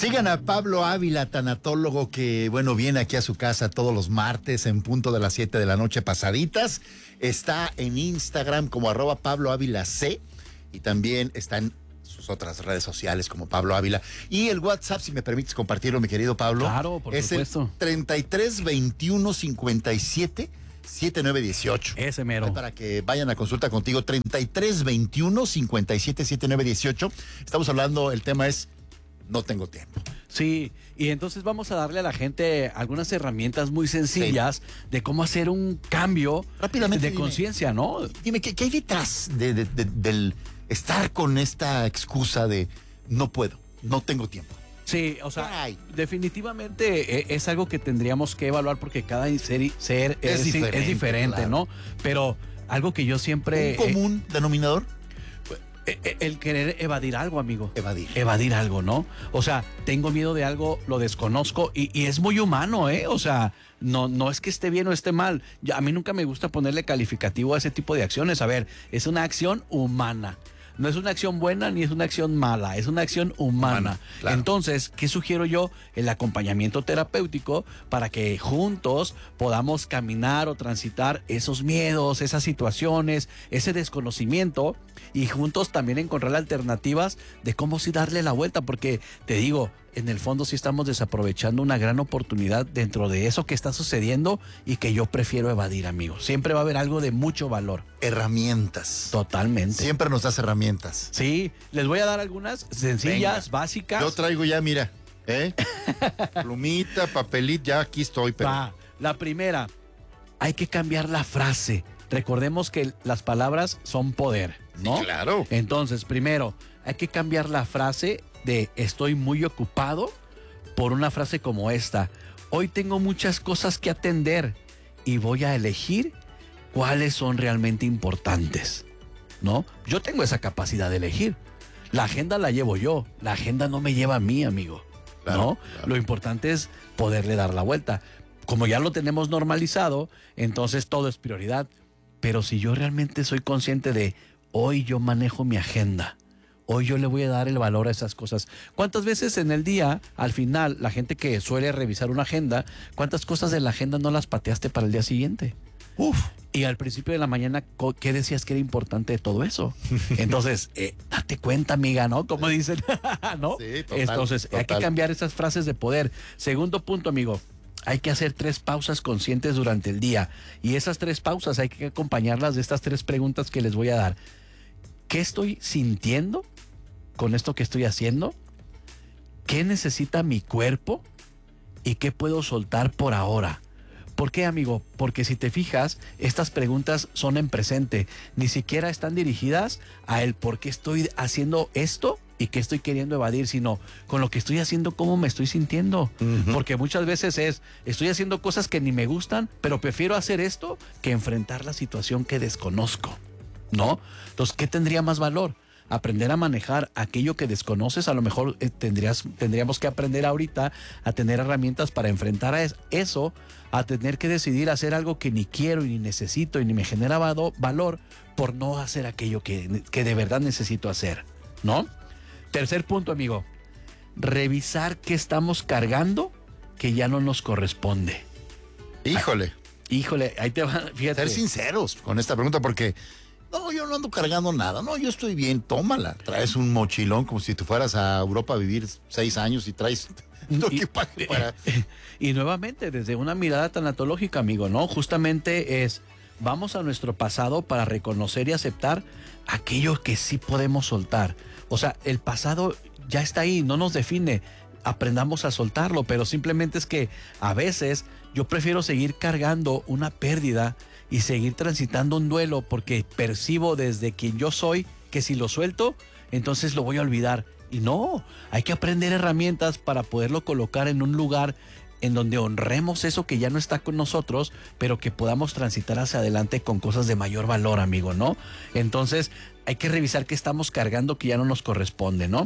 Sigan a Pablo Ávila, tanatólogo, que, bueno, viene aquí a su casa todos los martes en punto de las 7 de la noche pasaditas. Está en Instagram como @PabloAvilaC y también está en sus otras redes sociales como Pablo Ávila. Y el WhatsApp, si me permites compartirlo, mi querido Pablo. Claro, por supuesto. Es el 33 21 57 7918. Ese mero. Ahí para que vayan a consulta contigo, 33 21 57 7918. Estamos hablando, el tema es no tengo tiempo. Sí, y entonces vamos a darle a la gente algunas herramientas muy sencillas de cómo hacer un cambio rápidamente de conciencia, ¿no? Dime, ¿qué hay detrás del estar con esta excusa de no puedo, no tengo tiempo? Sí, o sea, definitivamente es algo que tendríamos que evaluar porque cada ser es diferente, claro, ¿no? Pero algo que yo siempre... ¿Un común denominador? El querer evadir algo, amigo. Evadir algo, ¿no? O sea, tengo miedo de algo, lo desconozco y es muy humano, ¿eh? O sea, no es que esté bien o esté mal. A mí nunca me gusta ponerle calificativo a ese tipo de acciones. A ver, es una acción humana. No es una acción buena ni es una acción mala, es una acción humana. Claro. Entonces, ¿qué sugiero yo? El acompañamiento terapéutico para que juntos podamos caminar o transitar esos miedos, esas situaciones, ese desconocimiento y juntos también encontrar alternativas de cómo sí darle la vuelta, porque te digo, en el fondo sí estamos desaprovechando una gran oportunidad dentro de eso que está sucediendo y que yo prefiero evadir, amigo. Siempre va a haber algo de mucho valor. Herramientas. Totalmente. Siempre nos das herramientas. Sí, les voy a dar algunas sencillas, básicas. Yo traigo ya, mira, plumita, papelito, ya aquí estoy. Pero... La primera, hay que cambiar la frase. Recordemos que las palabras son poder, ¿no? Sí, claro. Entonces, primero, hay que cambiar la frase de estoy muy ocupado por una frase como esta: hoy tengo muchas cosas que atender y voy a elegir cuáles son realmente importantes, ¿no? Yo tengo esa capacidad de elegir. La agenda la llevo yo, la agenda no me lleva a mí, amigo, claro, ¿no? Claro. Lo importante es poderle dar la vuelta. Como ya lo tenemos normalizado, entonces todo es prioridad. Pero si yo realmente soy consciente de hoy yo manejo mi agenda, hoy yo le voy a dar el valor a esas cosas. ¿Cuántas veces en el día, al final, la gente que suele revisar una agenda, cuántas cosas de la agenda no las pateaste para el día siguiente? Y al principio de la mañana, ¿qué decías que era importante de todo eso? Entonces, date cuenta, amiga, ¿no? Como dicen, ¿no? Sí, total, entonces, hay que cambiar esas frases de poder. Segundo punto, amigo. Hay que hacer 3 pausas conscientes durante el día. Y esas 3 pausas hay que acompañarlas de estas 3 preguntas que les voy a dar. ¿Qué estoy sintiendo con esto que estoy haciendo? ¿Qué necesita mi cuerpo? ¿Y qué puedo soltar por ahora? ¿Por qué, amigo? Porque si te fijas, estas preguntas son en presente. Ni siquiera están dirigidas a el por qué estoy haciendo esto y qué estoy queriendo evadir, sino con lo que estoy haciendo, cómo me estoy sintiendo. Porque muchas veces estoy haciendo cosas que ni me gustan, pero prefiero hacer esto que enfrentar la situación que desconozco, ¿no? Entonces, ¿qué tendría más valor? Aprender a manejar aquello que desconoces. A lo mejor tendríamos que aprender ahorita a tener herramientas para enfrentar a eso, a tener que decidir hacer algo que ni quiero, ni necesito, y ni me genera valor por no hacer aquello que de verdad necesito hacer, ¿no? Tercer punto, amigo, revisar qué estamos cargando que ya no nos corresponde. Híjole, ahí te va, fíjate. Ser sinceros con esta pregunta, porque no, yo no ando cargando nada, no, yo estoy bien, tómala. Traes un mochilón como si tú fueras a Europa a vivir 6 años y traes lo que pague para... Y nuevamente, desde una mirada tanatológica, amigo, ¿no? Justamente vamos a nuestro pasado para reconocer y aceptar aquello que sí podemos soltar. O sea, el pasado ya está ahí, no nos define. Aprendamos a soltarlo, pero simplemente es que a veces yo prefiero seguir cargando una pérdida y seguir transitando un duelo porque percibo desde quien yo soy que si lo suelto, entonces lo voy a olvidar. Y no, hay que aprender herramientas para poderlo colocar en un lugar en donde honremos eso que ya no está con nosotros, pero que podamos transitar hacia adelante con cosas de mayor valor, amigo, ¿no? Entonces, hay que revisar qué estamos cargando que ya no nos corresponde, ¿no?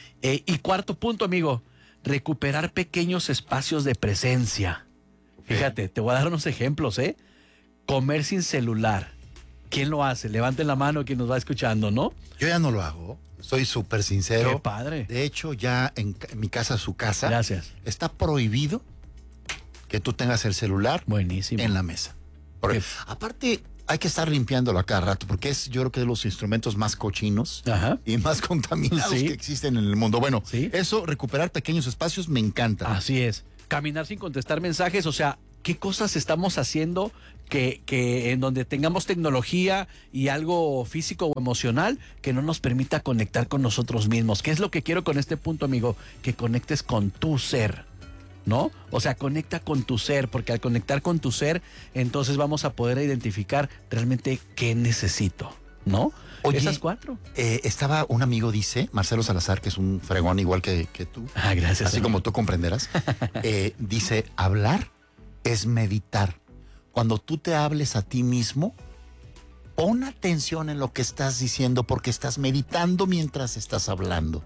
Y cuarto punto, amigo, recuperar pequeños espacios de presencia. Fíjate, te voy a dar unos ejemplos, ¿eh? Comer sin celular, ¿Quién lo hace? Levanten la mano quien nos va escuchando, ¿no? Yo ya no lo hago, soy súper sincero. Qué padre. De hecho, ya en mi casa, su casa, Gracias. está prohibido que tú tengas el celular Buenísimo. en la mesa. Porque, aparte, hay que estar limpiándolo a cada rato, porque es, yo creo que de los instrumentos más cochinos Ajá. y más contaminados Sí. que existen en el mundo. Bueno, Sí. eso, recuperar pequeños espacios, me encanta. Así es. Caminar sin contestar mensajes, o sea, ¿qué cosas estamos haciendo que en donde tengamos tecnología y algo físico o emocional que no nos permita conectar con nosotros mismos? ¿Qué es lo que quiero con este punto, amigo? Que conectes con tu ser, ¿no? O sea, conecta con tu ser, porque al conectar con tu ser, entonces vamos a poder identificar realmente qué necesito, ¿no? Oye, Esas 4. Estaba un amigo, dice, Marcelo Salazar, que es un fregón igual que tú, Ah, gracias. así amigo. como tú comprenderás, dice, hablar es meditar. Cuando tú te hables a ti mismo, pon atención en lo que estás diciendo porque estás meditando mientras estás hablando.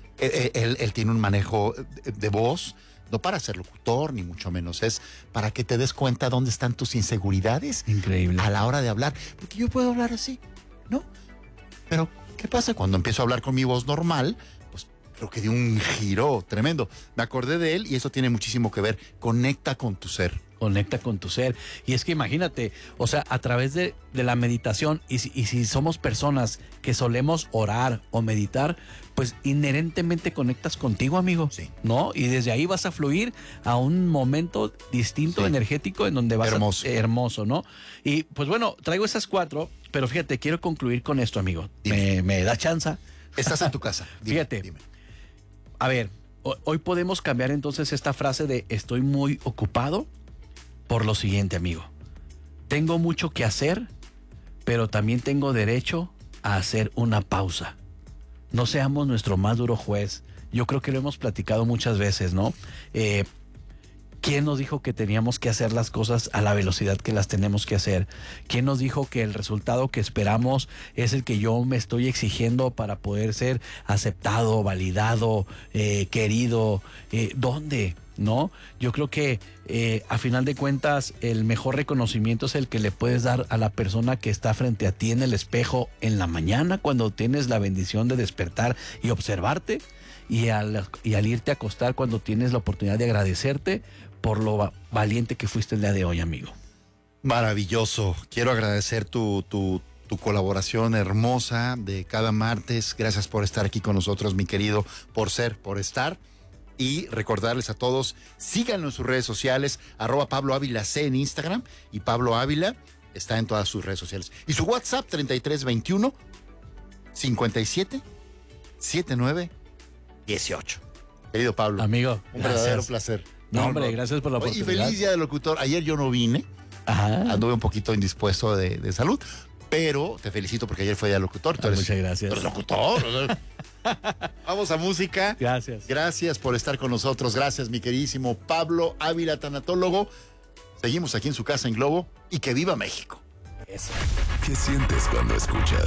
Él tiene un manejo de voz, no para ser locutor, ni mucho menos, es para que te des cuenta dónde están tus inseguridades Increíble. a la hora de hablar. Porque yo puedo hablar así, ¿no? Pero, ¿qué pasa cuando empiezo a hablar con mi voz normal? Pues creo que dio un giro tremendo. Me acordé de él y eso tiene muchísimo que ver. Conecta con tu ser. Conecta con tu ser. Y es que imagínate, o sea, a través de la meditación, y si somos personas que solemos orar o meditar, pues inherentemente conectas contigo, amigo. Sí. ¿No? Y desde ahí vas a fluir a un momento distinto, Sí. energético, en donde vas Hermoso. hermoso, ¿no? Y pues bueno, traigo esas 4, pero fíjate, quiero concluir con esto, amigo. Dime. Me da chance. Estás en tu casa. Dime, Fíjate. dime. A ver, hoy podemos cambiar entonces esta frase de estoy muy ocupado por lo siguiente, amigo. Tengo mucho que hacer, pero también tengo derecho a hacer una pausa. No seamos nuestro más duro juez. Yo creo que lo hemos platicado muchas veces, ¿no? ¿Quién nos dijo que teníamos que hacer las cosas a la velocidad que las tenemos que hacer? ¿Quién nos dijo que el resultado que esperamos es el que yo me estoy exigiendo para poder ser aceptado, validado, querido? ¿Dónde? ¿No? Yo creo que a final de cuentas el mejor reconocimiento es el que le puedes dar a la persona que está frente a ti en el espejo en la mañana cuando tienes la bendición de despertar y observarte, y al irte a acostar cuando tienes la oportunidad de agradecerte por lo valiente que fuiste el día de hoy, amigo. Maravilloso. Quiero agradecer tu colaboración hermosa de cada martes. Gracias por estar aquí con nosotros, mi querido, por estar. Y recordarles a todos, síganlo en sus redes sociales, @Pablo Ávila C en Instagram, y Pablo Ávila está en todas sus redes sociales. Y su WhatsApp, 3321 57 79 18. Querido Pablo, Amigo, un gracias. verdadero placer. No, hombre, gracias por la Oye, oportunidad. y feliz día del locutor. Ayer yo no vine, Ajá. anduve un poquito indispuesto de salud, pero te felicito porque ayer fue día del locutor. Tú eres, Muchas gracias. tú eres locutor. Vamos a música. Gracias. Gracias por estar con nosotros. Gracias, mi queridísimo Pablo Ávila, tanatólogo. Seguimos aquí en su casa en Globo y que viva México. Eso. ¿Qué sientes cuando escuchas